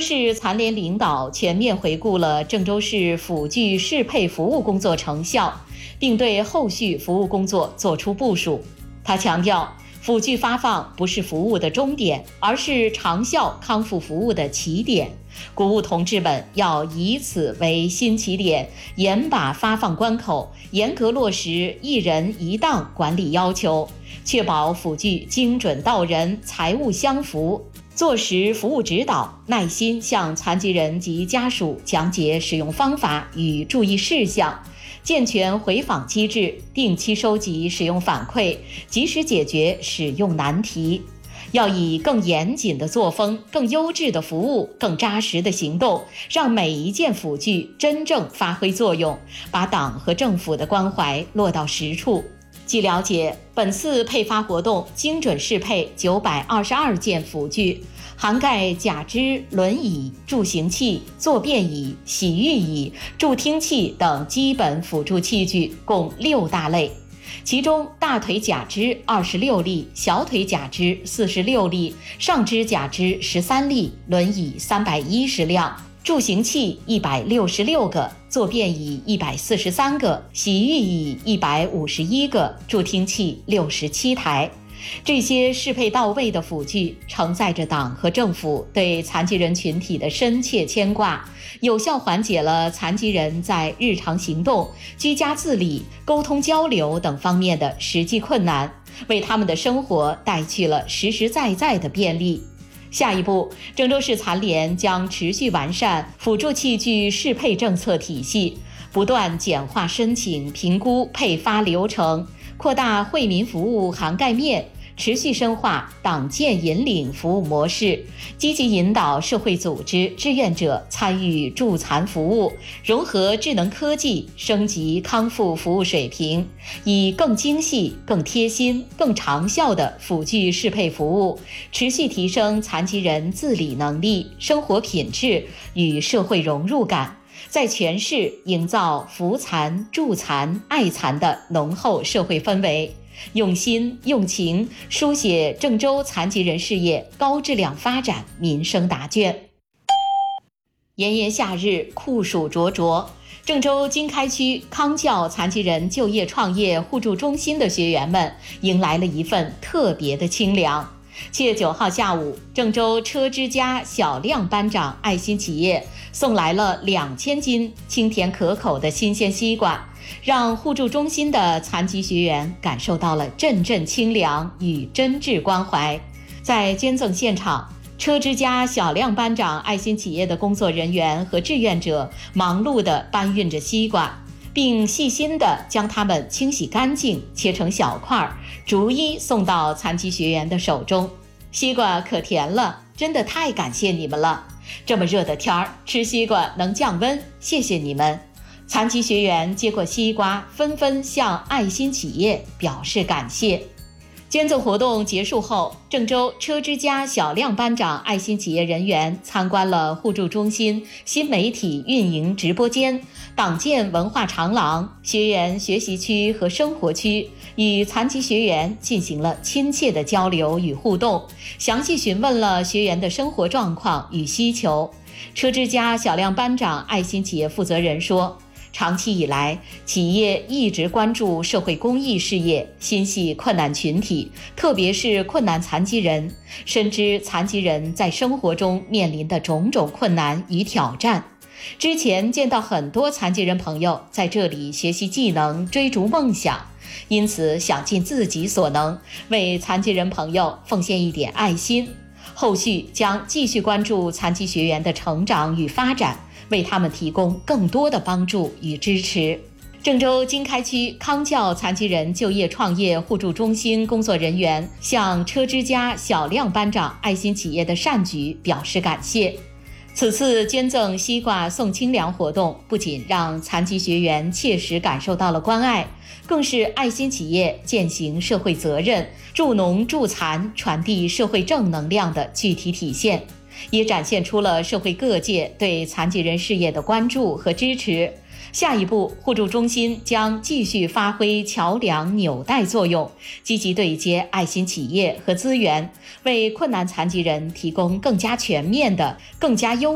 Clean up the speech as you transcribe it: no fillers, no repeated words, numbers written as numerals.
市残联领导全面回顾了郑州市辅具适配服务工作成效，并对后续服务工作作出部署。他强调，辅具发放不是服务的终点，而是长效康复服务的起点。鼓舞同志们要以此为新起点，严把发放关口，严格落实一人一档管理要求，确保辅具精准到人，财物相符。做实服务指导，耐心向残疾人及家属讲解使用方法与注意事项，健全回访机制，定期收集使用反馈，及时解决使用难题。要以更严谨的作风、更优质的服务、更扎实的行动，让每一件辅具真正发挥作用，把党和政府的关怀落到实处。据了解，本次配发活动精准适配922件辅具，涵盖假肢、轮椅、助行器、坐便椅、洗浴椅、助听器等基本辅助器具，共6大类。其中大腿假肢26例，小腿假肢46例，上肢假肢13例，轮椅310辆，助行器166个，坐便椅143个，洗浴椅151个，助听器67台。这些适配到位的辅具承载着党和政府对残疾人群体的深切牵挂，有效缓解了残疾人在日常行动、居家自理、沟通交流等方面的实际困难，为他们的生活带去了实实在在的便利。下一步，郑州市残联将持续完善辅助器具适配政策体系，不断简化申请、评估、配发流程，扩大惠民服务涵盖面，持续深化党建引领服务模式，积极引导社会组织、志愿者参与助残服务，融合智能科技，升级康复服务水平，以更精细、更贴心、更长效的辅具适配服务，持续提升残疾人自理能力、生活品质与社会融入感，在全市营造扶残、助残、爱残的浓厚社会氛围，用心用情书写郑州残疾人事业高质量发展民生答卷。炎炎夏日，酷暑灼灼，郑州经开区康教残疾人就业创业互助中心的学员们迎来了一份特别的清凉。7月9号下午，郑州车之家小亮班长爱心企业送来了2000斤清甜可口的新鲜西瓜，让互助中心的残疾学员感受到了阵阵清凉与真挚关怀。在捐赠现场，车之家小亮班长爱心企业的工作人员和志愿者忙碌地搬运着西瓜，并细心地将它们清洗干净，切成小块，逐一送到残疾学员的手中。西瓜可甜了，真的太感谢你们了！这么热的天儿，吃西瓜能降温，谢谢你们！残疾学员接过西瓜，纷纷向爱心企业表示感谢。捐赠活动结束后，郑州车之家小亮班长爱心企业人员参观了互助中心新媒体运营直播间、党建文化长廊、学员学习区和生活区，与残疾学员进行了亲切的交流与互动，详细询问了学员的生活状况与需求。车之家小亮班长爱心企业负责人说，长期以来，企业一直关注社会公益事业，心系困难群体，特别是困难残疾人，深知残疾人在生活中面临的种种困难与挑战。之前见到很多残疾人朋友在这里学习技能，追逐梦想，因此想尽自己所能，为残疾人朋友奉献一点爱心。后续将继续关注残疾学员的成长与发展，为他们提供更多的帮助与支持。郑州经开区康教残疾人就业创业互助中心工作人员向车之家小亮班长爱心企业的善举表示感谢。此次捐赠西瓜送清凉活动，不仅让残疾学员切实感受到了关爱，更是爱心企业践行社会责任、助农助残、传递社会正能量的具体体现，也展现出了社会各界对残疾人事业的关注和支持。下一步，互助中心将继续发挥桥梁纽带作用，积极对接爱心企业和资源，为困难残疾人提供更加全面的、更加优